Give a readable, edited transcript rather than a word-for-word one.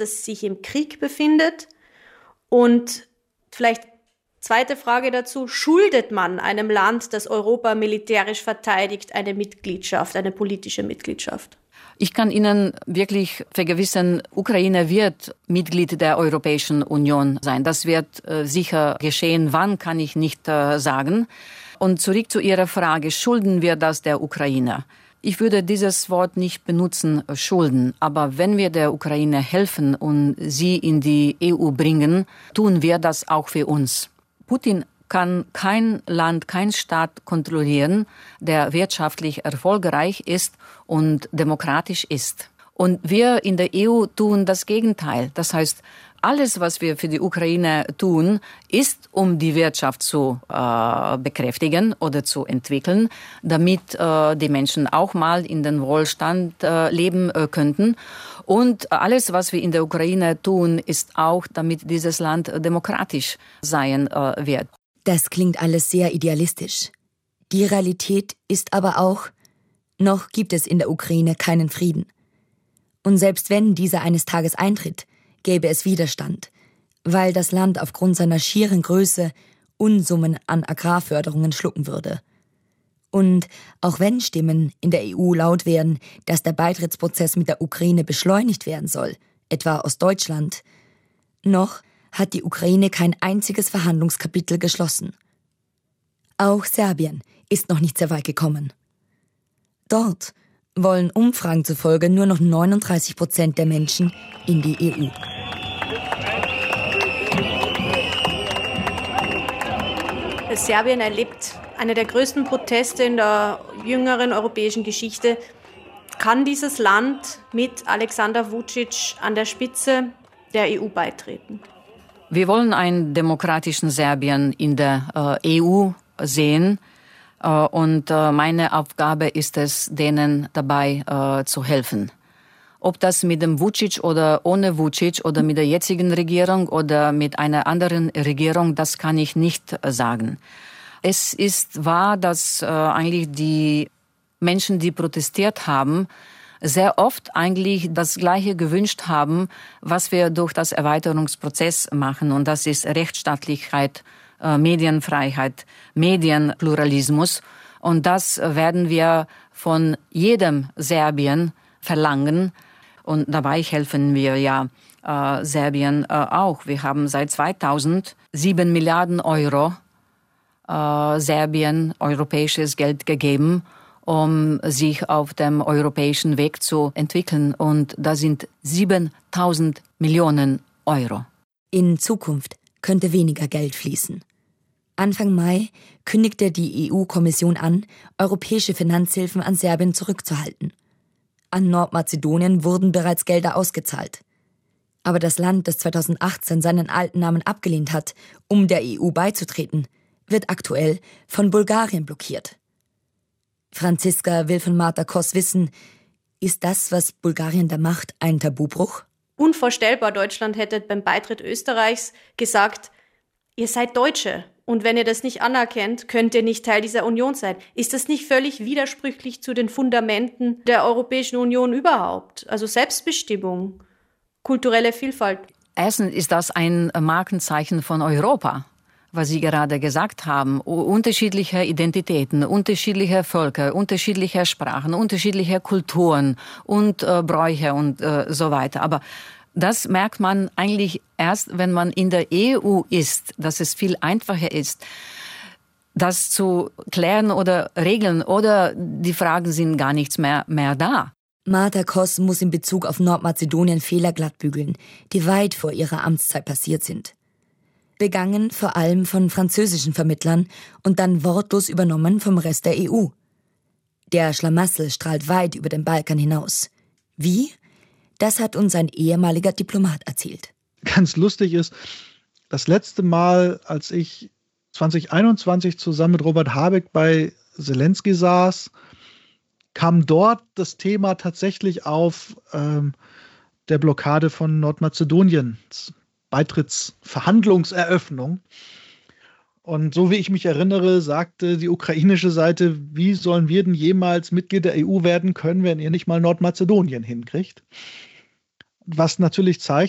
das sich im Krieg befindet? Und vielleicht zweite Frage dazu, schuldet man einem Land, das Europa militärisch verteidigt, eine Mitgliedschaft, eine politische Mitgliedschaft? Ich kann Ihnen wirklich vergewissern, Ukraine wird Mitglied der Europäischen Union sein. Das wird sicher geschehen. Wann, kann ich nicht sagen. Und zurück zu Ihrer Frage, schulden wir das der Ukraine? Ich würde dieses Wort nicht benutzen, schulden. Aber wenn wir der Ukraine helfen und sie in die EU bringen, tun wir das auch für uns. Putin kann kein Land, kein Staat kontrollieren, der wirtschaftlich erfolgreich ist und demokratisch ist. Und wir in der EU tun das Gegenteil. Das heißt, alles, was wir für die Ukraine tun, ist, um die Wirtschaft zu bekräftigen oder zu entwickeln, damit die Menschen auch mal in den Wohlstand leben könnten. Und alles, was wir in der Ukraine tun, ist auch, damit dieses Land demokratisch sein wird. Das klingt alles sehr idealistisch. Die Realität ist aber auch, noch gibt es in der Ukraine keinen Frieden. Und selbst wenn dieser eines Tages eintritt, gäbe es Widerstand, weil das Land aufgrund seiner schieren Größe Unsummen an Agrarförderungen schlucken würde. Und auch wenn Stimmen in der EU laut werden, dass der Beitrittsprozess mit der Ukraine beschleunigt werden soll, etwa aus Deutschland, noch hat die Ukraine kein einziges Verhandlungskapitel geschlossen. Auch Serbien ist noch nicht sehr weit gekommen. Dort wollen Umfragen zufolge nur noch 39% der Menschen in die EU. Serbien erlebt eine der größten Proteste in der jüngeren europäischen Geschichte. Kann dieses Land mit Alexander Vučić an der Spitze der EU beitreten? Wir wollen einen demokratischen Serbien in der EU sehen. Und meine Aufgabe ist es, denen dabei zu helfen. Ob das mit dem Vučić oder ohne Vučić oder mit der jetzigen Regierung oder mit einer anderen Regierung, das kann ich nicht sagen. Es ist wahr, dass eigentlich die Menschen, die protestiert haben, sehr oft eigentlich das Gleiche gewünscht haben, was wir durch das Erweiterungsprozess machen. Und das ist Rechtsstaatlichkeit, Medienfreiheit, Medienpluralismus. Und das werden wir von jedem Serbien verlangen. Und dabei helfen wir ja Serbien auch. Wir haben seit 2000 7 Milliarden Euro Serbien europäisches Geld gegeben, um sich auf dem europäischen Weg zu entwickeln. Und das sind 7.000 Millionen Euro. In Zukunft könnte weniger Geld fließen. Anfang Mai kündigte die EU-Kommission an, europäische Finanzhilfen an Serbien zurückzuhalten. An Nordmazedonien wurden bereits Gelder ausgezahlt. Aber das Land, das 2018 seinen alten Namen abgelehnt hat, um der EU beizutreten, wird aktuell von Bulgarien blockiert. Franziska will von Marta Kos wissen, ist das, was Bulgarien da macht, ein Tabubruch? Unvorstellbar, Deutschland hätte beim Beitritt Österreichs gesagt, ihr seid Deutsche und wenn ihr das nicht anerkennt, könnt ihr nicht Teil dieser Union sein. Ist das nicht völlig widersprüchlich zu den Fundamenten der Europäischen Union überhaupt? Also Selbstbestimmung, kulturelle Vielfalt. Erstens ist das ein Markenzeichen von Europa, was Sie gerade gesagt haben. Unterschiedliche Identitäten, unterschiedliche Völker, unterschiedliche Sprachen, unterschiedliche Kulturen und Bräuche und so weiter. Aber das merkt man eigentlich erst, wenn man in der EU ist, dass es viel einfacher ist, das zu klären oder regeln, oder die Fragen sind gar nichts mehr da. Marta Kos muss in Bezug auf Nordmazedonien Fehler glattbügeln, die weit vor ihrer Amtszeit passiert sind. Begangen vor allem von französischen Vermittlern und dann wortlos übernommen vom Rest der EU. Der Schlamassel strahlt weit über den Balkan hinaus. Wie? Das hat uns ein ehemaliger Diplomat erzählt. Ganz lustig ist, das letzte Mal, als ich 2021 zusammen mit Robert Habeck bei Zelensky saß, kam dort das Thema tatsächlich auf der Blockade von Nordmazedoniens Beitrittsverhandlungseröffnung. Und so wie ich mich erinnere, sagte die ukrainische Seite, wie sollen wir denn jemals Mitglied der EU werden können, wenn ihr nicht mal Nordmazedonien hinkriegt? Was natürlich zeigt,